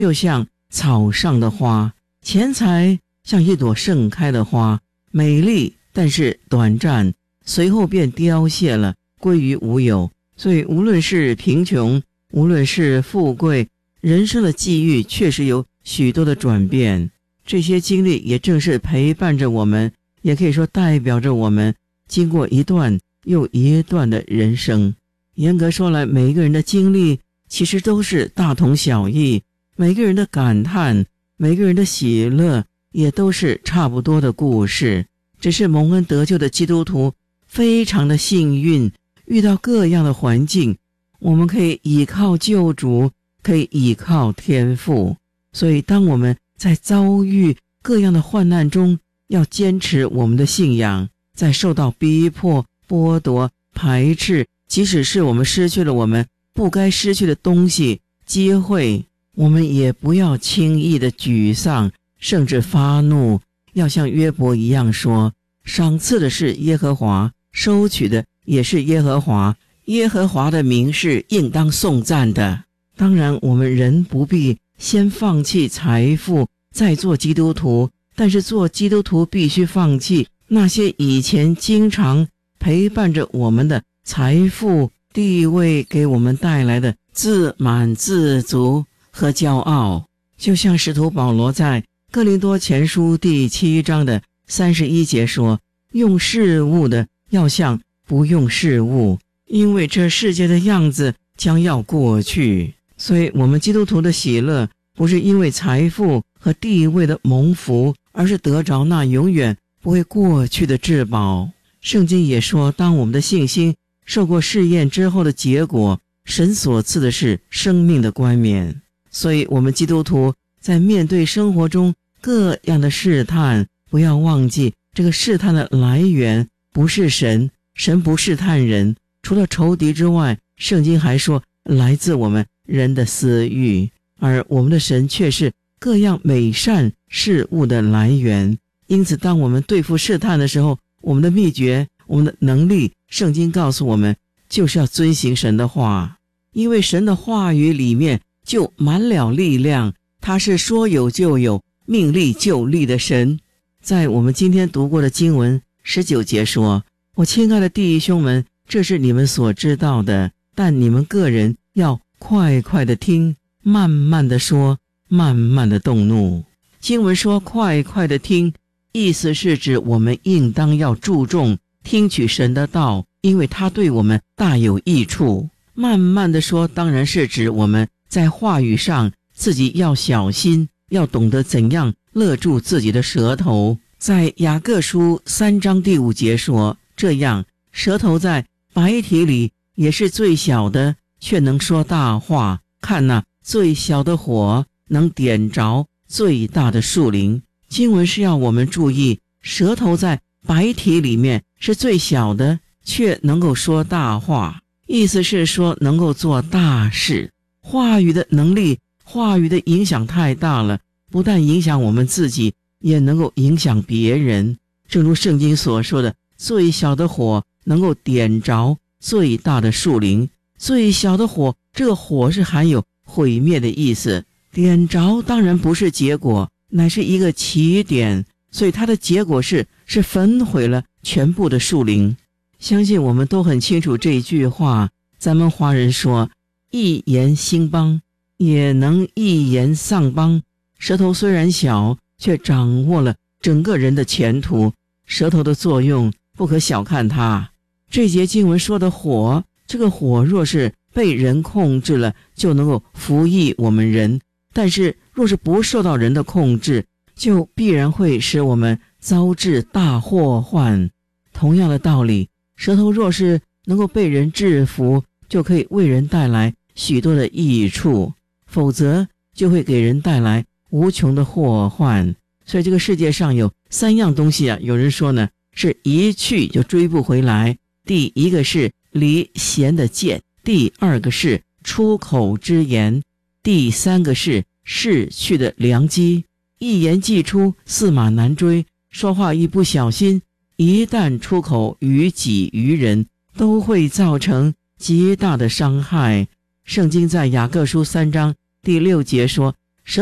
又像草上的花，钱财像一朵盛开的花，美丽但是短暂，随后便凋谢了，归于无有。所以无论是贫穷，无论是富贵，人生的际遇确实有许多的转变。这些经历也正是陪伴着我们，也可以说代表着我们经过一段又一段的人生。严格说来，每一个人的经历其实都是大同小异，每个人的感叹，每个人的喜乐也都是差不多的故事。只是蒙恩得救的基督徒非常的幸运，遇到各样的环境，我们可以依靠救主，可以依靠天父。所以当我们在遭遇各样的患难中，要坚持我们的信仰，在受到逼迫、剥夺、排斥，即使是我们失去了我们不该失去的东西、机会，我们也不要轻易的沮丧，甚至发怒。要像约伯一样说，赏赐的是耶和华，收取的也是耶和华，耶和华的名是应当颂赞的。当然我们人不必先放弃财富再做基督徒，但是做基督徒必须放弃那些以前经常陪伴着我们的财富地位给我们带来的自满自足和骄傲。就像使徒保罗在哥林多前书第7章的31节说，用事物的要像不用事物，因为这世界的样子将要过去。所以我们基督徒的喜乐不是因为财富和地位的蒙福，而是得着那永远不会过去的至宝。圣经也说，当我们的信心受过试验之后的结果，神所赐的是生命的冠冕。所以我们基督徒在面对生活中各样的试探，不要忘记这个试探的来源不是神，神不试探人，除了仇敌之外，圣经还说来自我们人的私欲，而我们的神却是各样美善事物的来源。因此当我们对付试探的时候，我们的秘诀，我们的能力，圣经告诉我们就是要遵行神的话，因为神的话语里面就满了力量，他是说有就有，命立就立的神。在我们今天读过的经文19节说，我亲爱的弟兄们，这是你们所知道的，但你们个人要快快的听，慢慢的说，慢慢的动怒。经文说快快的听，意思是指我们应当要注重听取神的道，因为他对我们大有益处。慢慢的说，当然是指我们在话语上自己要小心，要懂得怎样勒住自己的舌头。在雅各书3章第5节说，这样舌头在白体里也是最小的，却能说大话。看那最小的火能点着最大的树林。经文是要我们注意，舌头在白体里面是最小的，却能够说大话，意思是说能够做大事。话语的能力，话语的影响太大了，不但影响我们自己，也能够影响别人。正如圣经所说的，最小的火能够点着最大的树林。最小的火，这个火是含有毁灭的意思，点着当然不是结果，乃是一个起点，所以它的结果是焚毁了全部的树林。相信我们都很清楚这一句话，咱们华人说，一言兴邦，也能一言丧邦。舌头虽然小，却掌握了整个人的前途。舌头的作用不可小看它。这节经文说的火，这个火若是被人控制了，就能够服役我们人，但是若是不受到人的控制，就必然会使我们遭致大祸患。同样的道理，舌头若是能够被人制服，就可以为人带来许多的益处，否则就会给人带来无穷的祸患。所以这个世界上有3样东西有人说呢，是一去就追不回来。第一个是离弦的箭，第二个是出口之言，第三个是逝去的良机。一言既出，驷马难追。说话一不小心，一旦出口于己于人，都会造成极大的伤害。圣经在雅各书3章第6节说，